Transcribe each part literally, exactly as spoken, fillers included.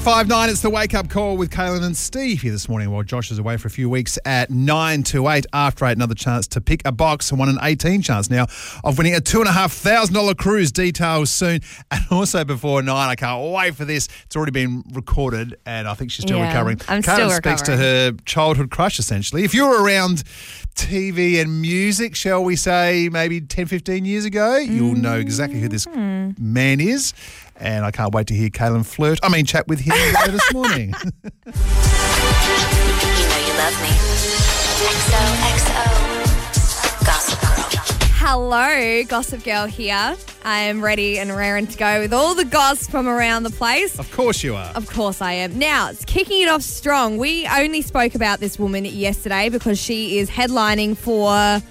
Five nine, it's the wake-up call with Kaylin and Steve here this morning while Josh is away for a few weeks at nine to eight. After eight, another chance to pick a box and won an eighteen chance now of winning a two thousand five hundred dollars cruise. Details soon. And also before nine, I can't wait for this. It's already been recorded and I think she's still yeah, recovering. I'm Kaylin still speaks recovering. to her childhood crush, essentially. If you were around T V and music, shall we say, maybe ten, fifteen years ago, you'll know exactly who this Mm. man is. And I can't wait to hear Kaylin flirt, I mean chat with him later this morning. You know you love me. X O X O Gossip Girl. Hello, Gossip Girl here. I am ready and raring to go with all the goss from around the place. Of course you are. Of course I am. Now, it's kicking it off strong. We only spoke about this woman yesterday because she is headlining for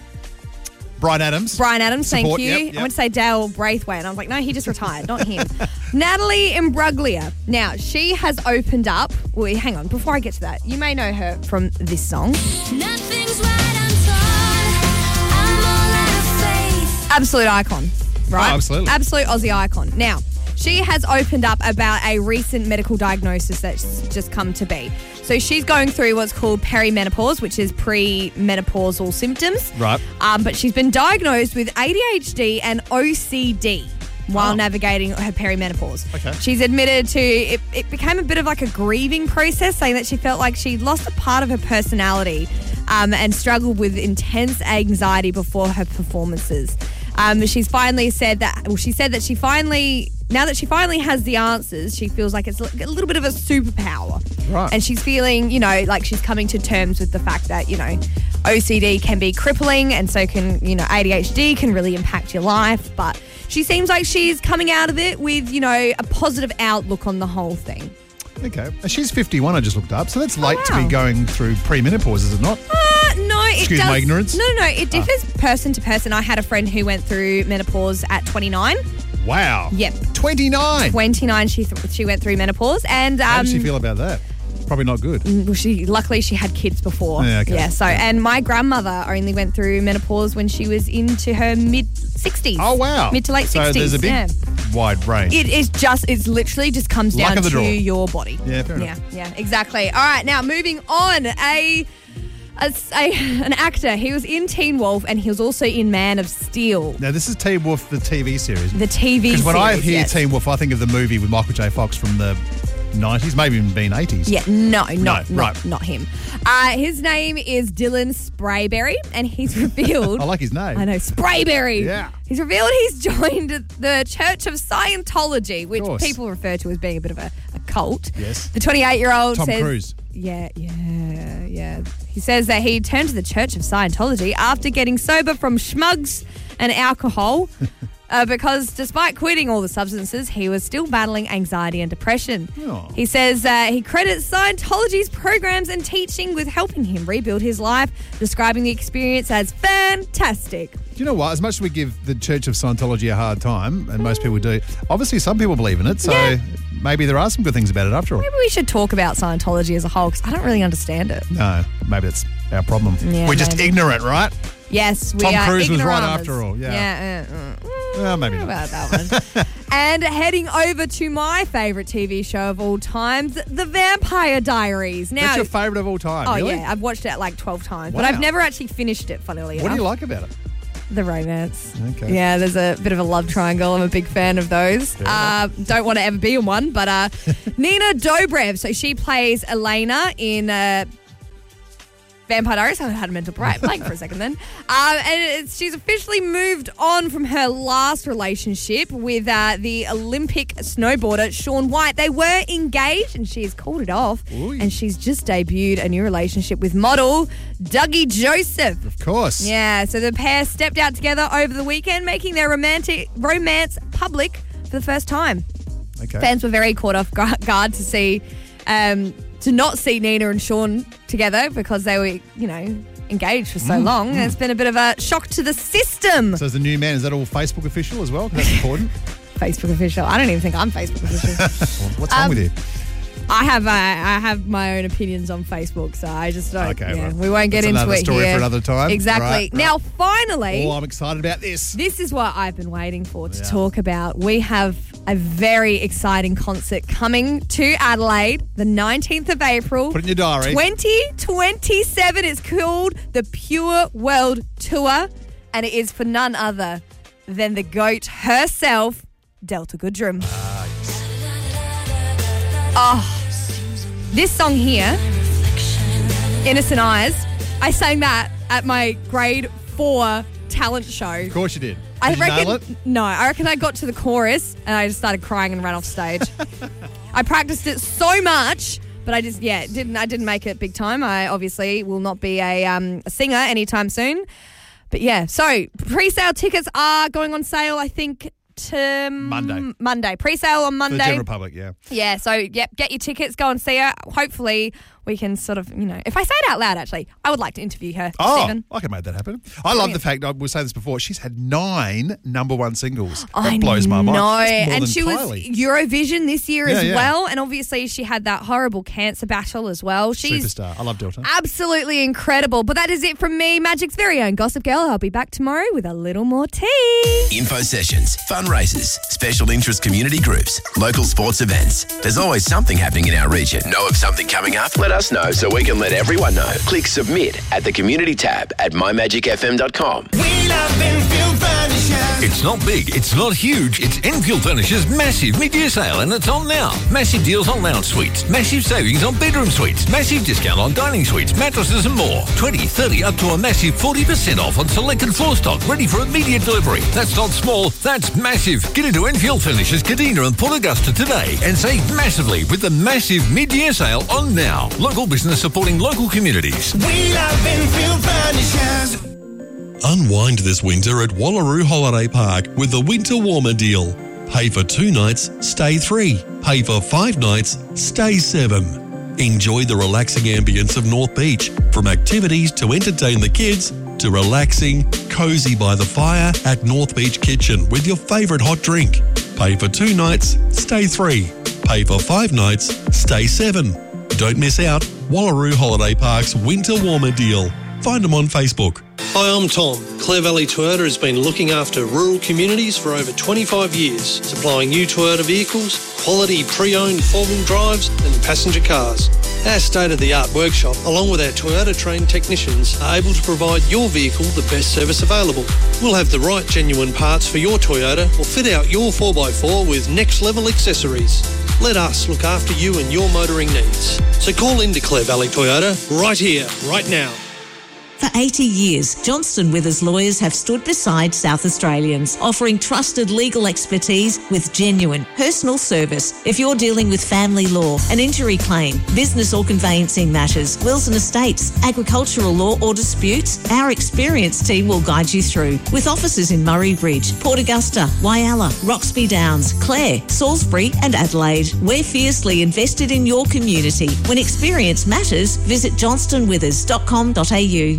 Bryan Adams. Bryan Adams, Support, thank you. yep, yep. I went to say Dale Braithwaite, and I was like, no, he just retired, not him. Natalie Imbruglia. Now, she has opened up. Wait, hang on. Before I get to that, you may know her from this song. Nothing's right, I'm torn. I'm all out of faith. Absolute icon, right? Oh, absolutely. Absolute Aussie icon. Now, she has opened up about a recent medical diagnosis that's just come to be. So she's going through what's called perimenopause, which is pre-menopausal symptoms. Right. Um, but she's been diagnosed with A D H D and O C D while Oh. navigating her perimenopause. Okay. She's admitted to, it, it became a bit of like a grieving process, saying that she felt like she lost a part of her personality um, and struggled with intense anxiety before her performances. Um, she's finally said that, well, she said that she finally, now that she finally has the answers, she feels like it's a little bit of a superpower. Right. And she's feeling, you know, like she's coming to terms with the fact that, you know, O C D can be crippling and so can, you know, A D H D can really impact your life. But she seems like she's coming out of it with, you know, a positive outlook on the whole thing. Okay. And she's fifty-one, I just looked up, so that's late to wow. be going through pre-menopause, is it not? Uh, no, it Excuse does. my ignorance? No, no, no. It differs person to person. I had a friend who went through menopause at twenty-nine. Wow. Yep. twenty-nine. twenty-nine, she th- she went through menopause, and um, How does she feel about that? Probably not good. well, she luckily she had kids before. Yeah, okay. Yeah. So, and my grandmother only went through menopause when she was into her mid sixties. Oh, wow. Mid to late So sixties. there's a big yeah. wide range. It is just, it's literally just comes Luck down of the to draw. your body. Yeah, fair Yeah, enough. yeah, exactly. All right, now moving on. A, a, a an actor. He was in Teen Wolf and he was also in Man of Steel, Now, this is Teen Wolf, the T V series. the T V Because series. when I hear yes. Teen Wolf, I think of the movie with Michael J. Fox from the nineties, maybe even been eighties. Yeah, no, not, No, not, right. not him. Uh, his name is Dylan Sprayberry, and he's revealed. I like his name. I know, Sprayberry. Yeah. He's revealed he's joined the Church of Scientology, which course. people refer to as being a bit of a, a cult. Yes. The twenty-eight-year-old Tom says... Cruise. Yeah, yeah, yeah. He says that he turned to the Church of Scientology after getting sober from schmugs and alcohol uh, because despite quitting all the substances, he was still battling anxiety and depression. Oh. He says uh, he credits Scientology's programs and teaching with helping him rebuild his life, describing the experience as fantastic. Do you know what? As much as we give the Church of Scientology a hard time, and most people do, obviously some people believe in it, so Yeah. maybe there are some good things about it after all. Maybe we should talk about Scientology as a whole because I don't really understand it. No, maybe that's our problem. Yeah, We're just maybe. ignorant, right? Yes, we Tom are Cruise was right ignoramus. after all, yeah. Yeah. uh, uh, Well, maybe not. about that one. And heading over to my favourite T V show of all times, The Vampire Diaries. Now, That's your favourite of all time, oh really? yeah, I've watched it like twelve times, but Wow. I've never actually finished it. Funnily What enough, do you like about it? the romance. Okay. Yeah, there's a bit of a love triangle. I'm a big fan of those. Fair Uh, don't want to ever be in one, but uh, Nina Dobrev. So she plays Elena in uh, Vampire Diaries. I had a mental break blank for a second then. Um, and it's, she's officially moved on from her last relationship with uh, the Olympic snowboarder Shaun White. They were engaged and she's called it off. Ooh. And she's just debuted a new relationship with model Dougie Joseph. Of course. Yeah, so the pair stepped out together over the weekend, making their romantic romance public for the first time. Okay. Fans were very caught off gu- guard to see, um, to not see Nina and Shaun together because they were, you know, engaged for so Mm, long. And it's been a bit of a shock to the system. So as the new man, is that all Facebook official as well? 'Cause that's important. Facebook official. I don't even think I'm Facebook official. What's wrong Um, with you? I have uh, I have my own opinions on Facebook, so I just don't. Okay, yeah, right. we won't get That's into another it story here. for another time. Exactly. Right, right. Now, finally, Oh, I'm excited about this. this is what I've been waiting for to Yeah. talk about. We have a very exciting concert coming to Adelaide, the nineteenth of April. Put it in your diary. twenty twenty-seven. It's called the Pure World Tour, and it is for none other than the GOAT herself, Delta Goodrum. Oh, this song here, Innocent Eyes, I sang that at my grade four talent show. Of course you did. I Did you reckon nail it? no, I reckon I got to the chorus and I just started crying and ran off stage. I practiced it so much, but I just yeah didn't I didn't make it big time. I obviously will not be a um, a singer anytime soon. But yeah, so pre-sale tickets are going on sale. I think to Monday. Monday pre-sale on For the Monday. general public, yeah. Yeah, so yep, get your tickets, go and see her. Hopefully we can sort of, you know, if I say it out loud, actually, I would like to interview her, Oh, Stephen. I can make that happen. I love the fact, I was saying this before, she's had nine number one singles. That I blows my mind. know. That's more And than she Kylie. was Eurovision this year Yeah, as yeah. well. And obviously she had that horrible cancer battle as well. She's Superstar. I love Delta. absolutely incredible. But that is it from me, Magic's very own Gossip Girl. I'll be back tomorrow with a little more tea. Info sessions, fundraisers, special interest community groups, local sports events. There's always something happening in our region. Know of something coming up? Let us know so we can let everyone know. Click submit at the community tab at my magic f m dot com. It's not big, it's not huge, it's Enfield Furniture's massive mid-year sale and it's on now. Massive deals on lounge suites, massive savings on bedroom suites, massive discount on dining suites, mattresses and more. twenty, thirty up to a massive forty percent off on selected floor stock ready for immediate delivery. That's not small, that's massive. Get into Enfield Furniture's Kadina and Port Augusta today and save massively with the massive mid-year sale on now. Local business supporting local communities. We love Enfield Furnishers. Unwind this winter at Wallaroo Holiday Park with the Winter Warmer deal. Pay for two nights, stay three. Pay for five nights, stay seven. Enjoy the relaxing ambience of North Beach, from activities to entertain the kids to relaxing, cosy by the fire at North Beach Kitchen with your favourite hot drink. Pay for two nights, stay three. Pay for five nights, stay seven. Don't miss out. Wallaroo Holiday Park's Winter Warmer deal. Find them on Facebook. Hi, I'm Tom. Clare Valley Toyota has been looking after rural communities for over twenty-five years, supplying new Toyota vehicles, quality pre-owned four-wheel drives and passenger cars. Our state-of-the-art workshop, along with our Toyota-trained technicians, are able to provide your vehicle the best service available. We'll have the right genuine parts for your Toyota or fit out your four by four with next-level accessories. Let us look after you and your motoring needs. So call into Clare Valley Toyota right here, right now. For eighty years, Johnston Withers lawyers have stood beside South Australians, offering trusted legal expertise with genuine personal service. If you're dealing with family law, an injury claim, business or conveyancing matters, wills and estates, agricultural law or disputes, our experienced team will guide you through. With offices in Murray Bridge, Port Augusta, Wyalla, Roxby Downs, Clare, Salisbury and Adelaide. We're fiercely invested in your community. When experience matters, visit johnston withers dot com dot a u.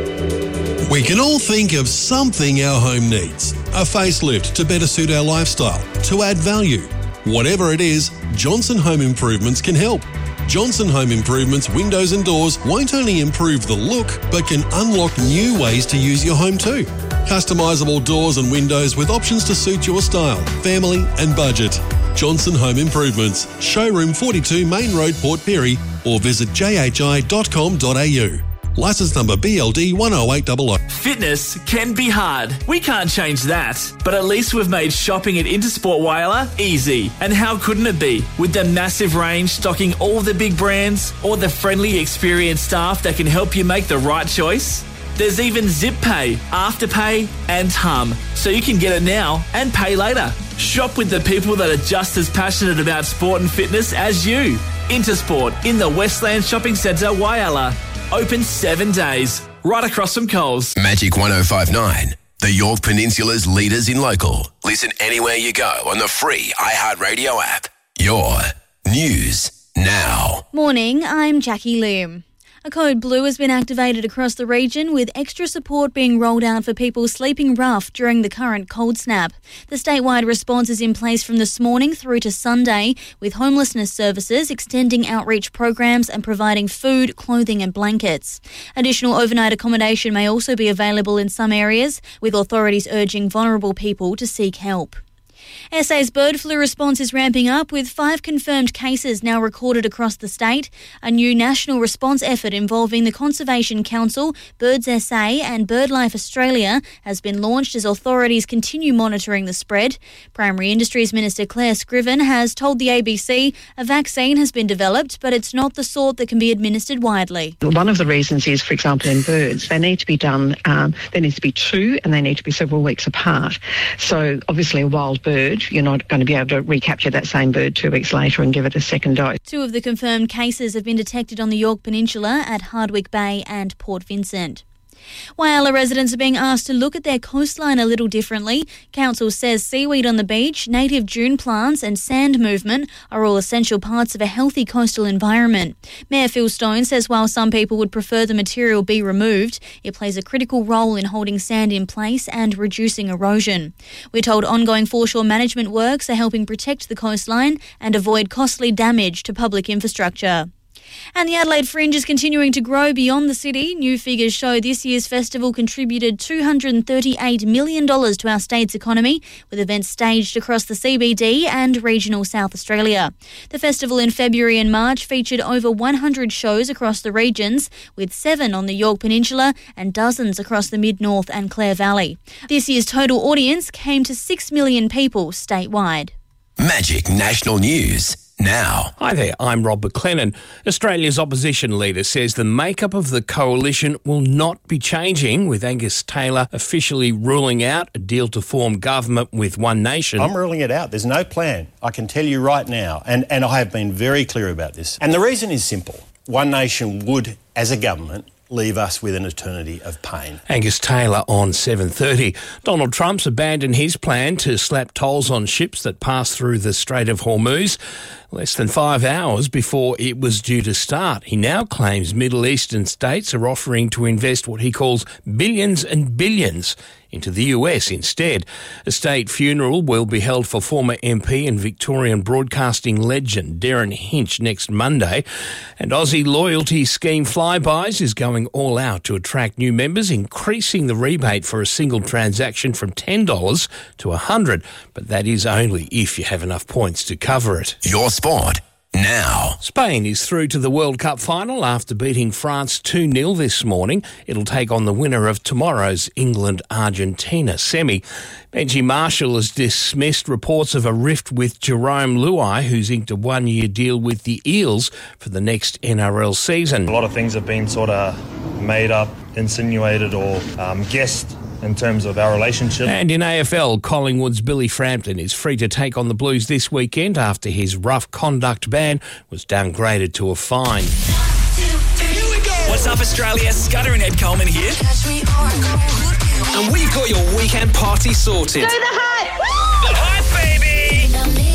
We can all think of something our home needs. A facelift to better suit our lifestyle, to add value. Whatever it is, Johnson Home Improvements can help. Johnson Home Improvements windows and doors won't only improve the look, but can unlock new ways to use your home too. Customisable doors and windows with options to suit your style, family and budget. Johnson Home Improvements, Showroom forty-two Main Road, Port Pirie, or visit j h i dot com dot a u. Licence number B L D one oh eight hundred. Fitness can be hard. We can't change that. But at least we've made shopping at Intersport Wyalla easy. And how couldn't it be? With the massive range stocking all the big brands, or the friendly, experienced staff that can help you make the right choice. There's even Zip Pay, Afterpay and Hum, so you can get it now and pay later. Shop with the people that are just as passionate about sport and fitness as you. Intersport in the Westland Shopping Centre, Wyalla. Open seven days, right across from Coles. Magic one oh five nine, the York Peninsula's leaders in local. Listen anywhere you go on the free iHeartRadio app. Your news now. Morning, I'm Jackie Loom. A code blue has been activated across the region, with extra support being rolled out for people sleeping rough during the current cold snap. The statewide response is in place from this morning through to Sunday, with homelessness services extending outreach programs and providing food, clothing and blankets. Additional overnight accommodation may also be available in some areas, with authorities urging vulnerable people to seek help. S A's bird flu response is ramping up, with five confirmed cases now recorded across the state. A new national response effort involving the Conservation Council, Birds S A and BirdLife Australia has been launched as authorities continue monitoring the spread. Primary Industries Minister Claire Scriven has told the A B C a vaccine has been developed, but it's not the sort that can be administered widely. One of the reasons is, for example, in birds, they need to be done, um, there needs to be two and they need to be several weeks apart. So obviously a wild bird, you're not going to be able to recapture that same bird two weeks later and give it a second dose. Two of the confirmed cases have been detected on the York Peninsula at Hardwick Bay and Port Vincent. Whyalla residents are being asked to look at their coastline a little differently. Council says seaweed on the beach, native dune plants and sand movement are all essential parts of a healthy coastal environment. Mayor Phil Stone says while some people would prefer the material be removed, it plays a critical role in holding sand in place and reducing erosion. We're told ongoing foreshore management works are helping protect the coastline and avoid costly damage to public infrastructure. And the Adelaide Fringe is continuing to grow beyond the city. New figures show this year's festival contributed two hundred thirty-eight million dollars to our state's economy, with events staged across the C B D and regional South Australia. The festival in February and March featured over one hundred shows across the regions, with seven on the York Peninsula and dozens across the Mid-North and Clare Valley. This year's total audience came to six million people statewide. Magic National News now. Hi there, I'm Rob McLennan. Australia's opposition leader says the makeup of the coalition will not be changing, with Angus Taylor officially ruling out a deal to form government with One Nation. I'm ruling it out. There's no plan. I can tell you right now, and, and I have been very clear about this. And the reason is simple. One Nation would, as a government, leave us with an eternity of pain. Angus Taylor on seven thirty. Donald Trump's abandoned his plan to slap tolls on ships that pass through the Strait of Hormuz less than five hours before it was due to start. He now claims Middle Eastern states are offering to invest what he calls billions and billions into the U S instead. A state funeral will be held for former M P and Victorian broadcasting legend Darren Hinch next Monday. And Aussie Loyalty Scheme Flybuys is going all out to attract new members, increasing the rebate for a single transaction from ten dollars to one hundred dollars. But that is only if you have enough points to cover it. Your sport now. Spain is through to the World Cup final after beating France two nil this morning. It'll take on the winner of tomorrow's England-Argentina semi. Benji Marshall has dismissed reports of a rift with Jerome Luai, who's inked a one-year deal with the Eels for the next N R L season. A lot of things have been sort of made up, insinuated or um, guessed in terms of our relationship. And in A F L, Collingwood's Billy Frampton is free to take on the Blues this weekend after his rough conduct ban was downgraded to a fine. What's up, Australia? Scudder and Ed Coleman here. And we've got your weekend party sorted. Do the hype! The hype, baby!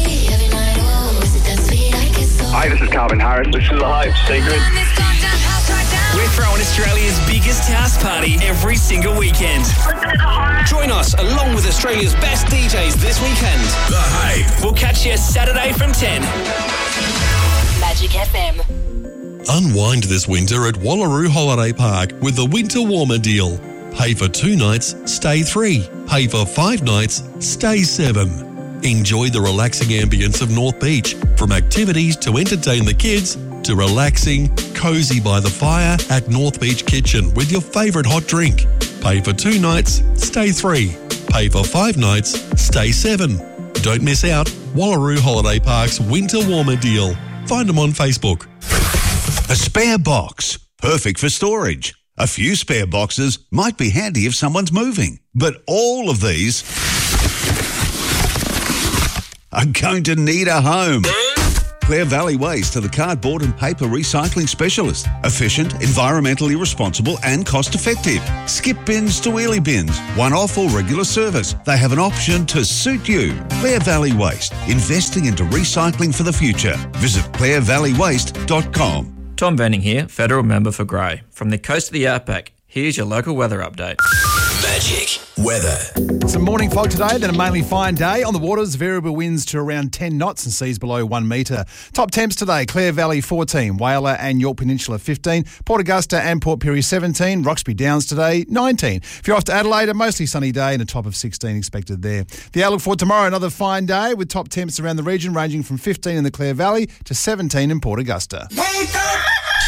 Hi, this is Calvin Harris. This is The Hype Secret. We're throwing Australia's biggest house party every single weekend. Join us along with Australia's best D Js this weekend. The Hype. We'll catch you Saturday from ten. Magic F M. Unwind this winter at Wallaroo Holiday Park with the Winter Warmer deal. Pay for two nights, stay three. Pay for five nights, stay seven. Enjoy the relaxing ambience of North Beach, from activities to entertain the kids to relaxing, cosy by the fire at North Beach Kitchen with your favourite hot drink. Pay for two nights, stay three. Pay for five nights, stay seven. Don't miss out. Wallaroo Holiday Park's Winter Warmer deal. Find them on Facebook. A spare box, perfect for storage. A few spare boxes might be handy if someone's moving, but all of these are going to need a home. Clare Valley Waste are the cardboard and paper recycling specialist. Efficient, environmentally responsible and cost-effective. Skip bins to wheelie bins, one-off or regular service. They have an option to suit you. Clare Valley Waste, investing into recycling for the future. Visit clare valley waste dot com. Tom Venning here, Federal Member for Grey. From the coast of the outback, here's your local weather update. Magic weather. Some morning fog today, then a mainly fine day. On the waters, variable winds to around ten knots and seas below one metre. Top temps today, Clare Valley fourteen, Whyalla and York Peninsula fifteen, Port Augusta and Port Pirie seventeen, Roxby Downs today nineteen. If you're off to Adelaide, a mostly sunny day and a top of sixteen expected there. The outlook for tomorrow, another fine day with top temps around the region ranging from fifteen in the Clare Valley to seventeen in Port Augusta. Wake up!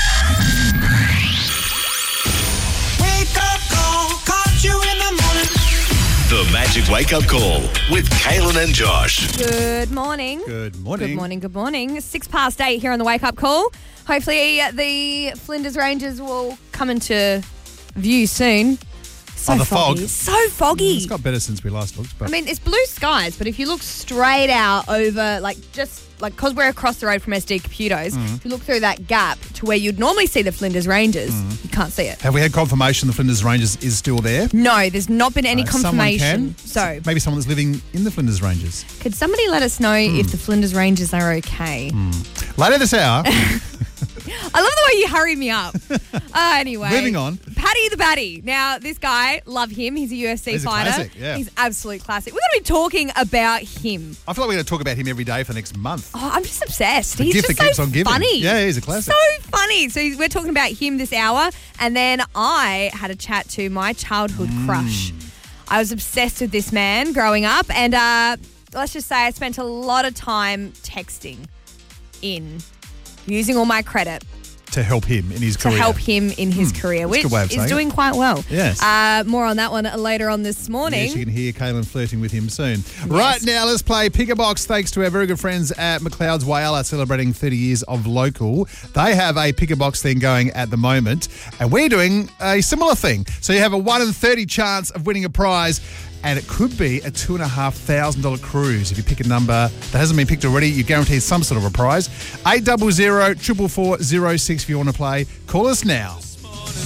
Wake up call, caught you in the morning. The Magic Wake Up Call with Kaylin and Josh. Good morning. Good morning. Good morning, good morning. Six past eight here on the Wake Up Call. Hopefully uh, the Flinders Ranges will come into view soon. So Oh, the foggy. fog. So foggy. It's got better since we last looked. But I mean, it's blue skies, but if you look straight out over, like, just, like, because we're across the road from S D Caputos, Mhm. if you look through that gap to where you'd normally see the Flinders Ranges, Mhm. you can't see it. have we had confirmation the Flinders Ranges is still there? No, there's not been any Uh, someone confirmation. can. So, Maybe someone that's living in the Flinders Ranges. could somebody let us know Hmm. if the Flinders Ranges are okay? Later this hour, I love the way you hurry me up. uh, anyway. moving on. Paddy the Batty. Now, this guy, love him. He's a U F C He's a fighter. classic, yeah. He's absolute classic. We're going to be talking about him. I feel like we're going to talk about him every day for the next month. Oh, I'm just obsessed. The He's gift just that keeps so on giving. funny. Yeah, he's a classic. So funny. So we're talking about him this hour. And then I had a chat to my childhood Mm. crush. I was obsessed with this man growing up. And uh, let's just say I spent a lot of time texting in, using all my credit To help him in his to career. help him in his Hmm, career, that's a which good way of is saying doing it. quite well. Yes. Uh, more on that one later on this morning. Yes, you can hear Kaylin flirting with him soon. Right now, let's play Pick a Box thanks to our very good friends at McLeod's Whyalla celebrating thirty years of local. They have a Pick a Box thing going at the moment, and we're doing a similar thing. So you have a one in thirty chance of winning a prize, and it could be a two thousand five hundred dollars cruise. If you pick a number that hasn't been picked already, you're guaranteed some sort of a prize. eight hundred, four four four, zero six if you want to play. Call us now.